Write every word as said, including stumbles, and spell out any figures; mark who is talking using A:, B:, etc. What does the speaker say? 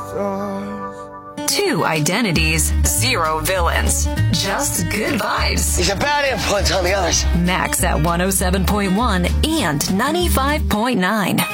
A: Two identities, zero villains. Just good vibes.
B: He's a bad influence on the others.
A: Max at one oh seven point one and ninety-five point nine.